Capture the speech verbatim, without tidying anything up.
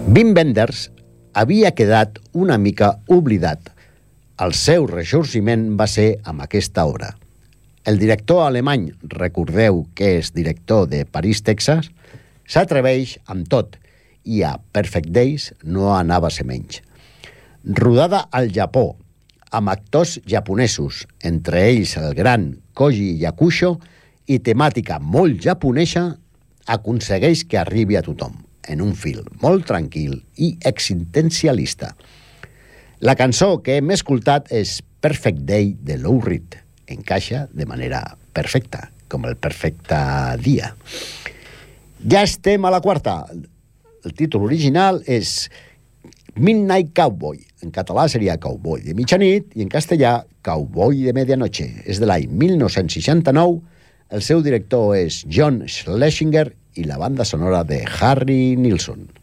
Wim Wenders havia quedat una mica oblidat. El seu ressorgiment va ser amb aquesta obra. El director alemany, recordeu que és director de París, Texas, s'atreveix amb tot i a Perfect Days no anava a ser menys. Rodada al Japó, amb actors japonesos, entre ells el gran Koji Yakusho, i temàtica molt japonesa, aconsegueix que arribi a tothom, en un fil molt tranquil i existencialista. La cançó que hem escoltat és Perfect Day de Lou Reed. Encaixa de manera perfecta, com el perfecte dia. Ja estem a la quarta. El títol original és Midnight Cowboy. En català seria Cowboy de mitjanit i en castellà Cowboy de medianoche. És de l'any mil nou-cents seixanta-nou. El seu director és John Schlesinger i la banda sonora de Harry Nilsson.